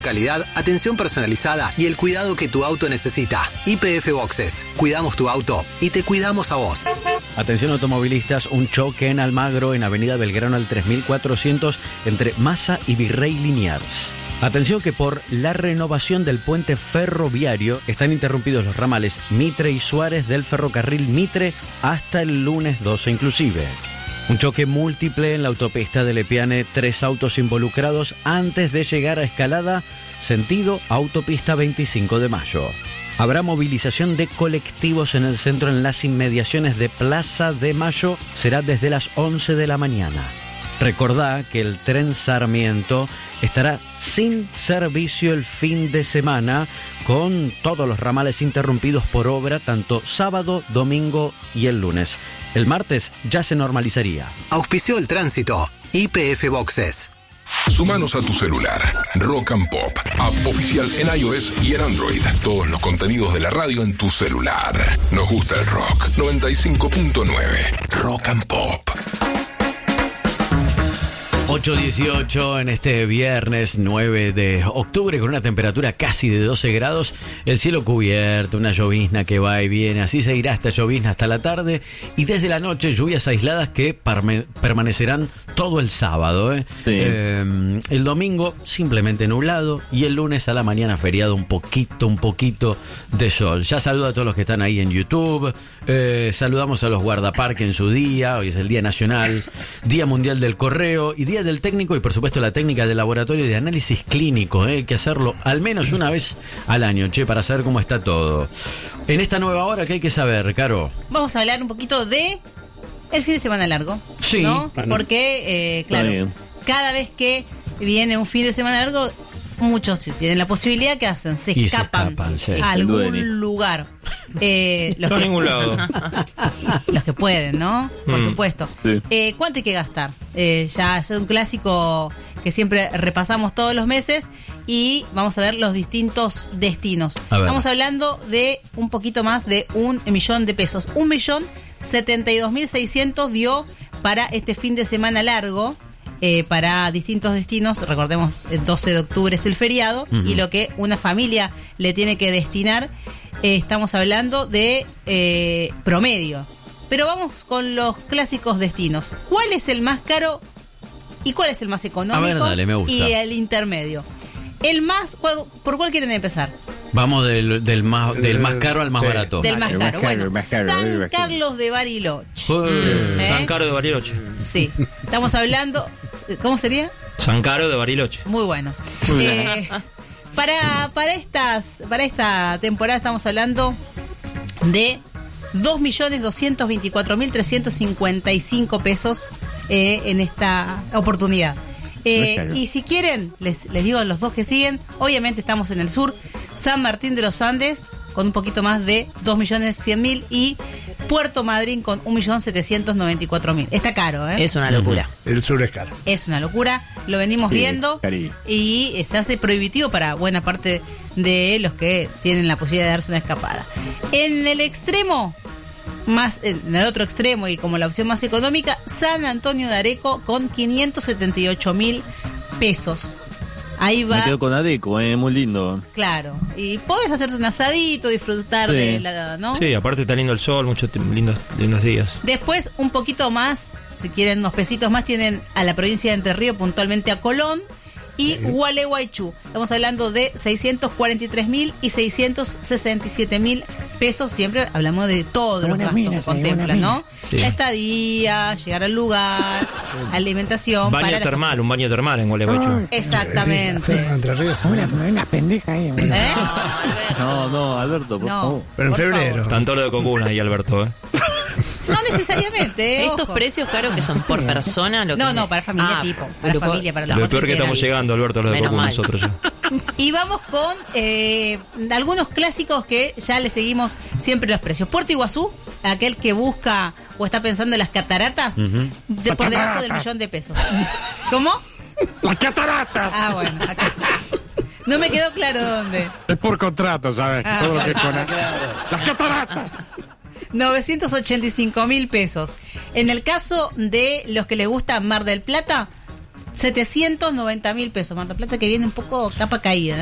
Calidad, atención personalizada y el cuidado que tu auto necesita. YPF Boxes. Cuidamos tu auto y te cuidamos a vos. Atención automovilistas, un choque en Almagro en Avenida Belgrano al 3400 entre Massa y Virrey Liniers. Atención que por la renovación del puente ferroviario están interrumpidos los ramales Mitre y Suárez del ferrocarril Mitre hasta el lunes 12 inclusive. Un choque múltiple en la autopista de Lepiane, 3 autos involucrados antes de llegar a Escalada, sentido autopista 25 de Mayo. Habrá movilización de colectivos en el centro en las inmediaciones de Plaza de Mayo, será desde las 11 de la mañana. Recordá que el tren Sarmiento estará sin servicio el fin de semana, con todos los ramales interrumpidos por obra, tanto sábado, domingo y el lunes. El martes ya se normalizaría. Auspició el tránsito. YPF Boxes. Sumanos a tu celular. Rock and Pop. App oficial en iOS y en Android. Todos los contenidos de la radio en tu celular. Nos gusta el rock. 95.9. Rock and Pop. 8:18 en este viernes 9 de octubre con una temperatura casi de 12 grados, el cielo cubierto, una llovizna que va y viene, así seguirá esta llovizna hasta la tarde y desde la noche lluvias aisladas que permanecerán todo el sábado. Sí. El domingo simplemente nublado y el lunes a la mañana feriado un poquito de sol. Ya saludo a todos los que están ahí en YouTube, saludamos a los guardaparques en su día, hoy es el Día Nacional, Día Mundial del Correo y Día del Técnico y por supuesto la técnica del laboratorio de análisis clínico, hay que hacerlo al menos una vez al año, para saber cómo está todo. En esta nueva hora, ¿qué hay que saber, Caro? Vamos a hablar un poquito de el fin de semana largo. Sí. ¿No? Porque, claro, cada vez que viene un fin de semana largo, muchos tienen la posibilidad que hacen, se escapan a algún lugar. No a ningún lado. Los que pueden, ¿no? Por supuesto. Sí. ¿Cuánto hay que gastar? Ya es un clásico que siempre repasamos todos los meses y vamos a ver los distintos destinos. Estamos hablando de un poquito más de 1 millón de pesos. 1.072.600 dio para este fin de semana largo. Para distintos destinos, recordemos, el 12 de octubre es el feriado, y lo que una familia le tiene que destinar, estamos hablando de promedio. Pero vamos con los clásicos destinos. ¿Cuál es el más caro y cuál es el más económico? A ver, dale, me gusta. Y el intermedio. ¿Por cuál quieren empezar? Vamos del más caro al más barato. Del más caro. Bueno, más caro, San Carlos de Bariloche. San Caro de Bariloche. Sí, estamos hablando... ¿Cómo sería? San Caro de Bariloche. Muy bueno. Para esta temporada estamos hablando de 2.224.355 pesos en esta oportunidad. Y si quieren, les digo a los dos que siguen, obviamente estamos en el sur, San Martín de los Andes con un poquito más de 2.100.000 y Puerto Madryn con 1.794.000. Está caro, ¿eh? Es una locura. El sur es caro. Es una locura, lo venimos viendo cariño. Y se hace prohibitivo para buena parte de los que tienen la posibilidad de darse una escapada. En el extremo, en el otro extremo y como la opción más económica, San Antonio de Areco con 578.000 pesos. Ahí va. Me quedo con Adeco, muy lindo. Claro. Y podés hacerte un asadito, disfrutar de la, ¿no? Sí, aparte está lindo el sol, muchos lindos días. Después, un poquito más, si quieren unos pesitos más, tienen a la provincia de Entre Ríos, puntualmente a Colón y Gualeguaychú. Estamos hablando de 643.000 y 667.000 pesos. Siempre hablamos de todos los gastos que contemplan, ¿no? Sí. La estadía, llegar al lugar, alimentación. Un baño termal en Gualeguaychú. Exactamente. Entre Ríos. Una pendeja ahí. No, Alberto, por favor. Pero en febrero. Favor. Están todos los de Cocuna ahí, Alberto, No necesariamente, Estos ojo. precios, claro, que son por persona. No, para familia tipo. Para familia, para los Lo peor que estamos llegando llegando, Alberto, los de Menos Cocuna, mal. nosotros ya. Y vamos con algunos clásicos que ya le seguimos siempre los precios. Puerto Iguazú, aquel que busca o está pensando en las cataratas, por debajo del 1.000.000 de pesos. ¿Cómo? ¡Las cataratas! Ah, bueno, acá. No me quedó claro dónde. Es por contrato, ¿sabes? Ah, Todo lo que claro. ¡Las cataratas! 985.000 pesos. En el caso de los que les gusta Mar del Plata, 790.000 pesos, Mar del Plata, que viene un poco capa caída.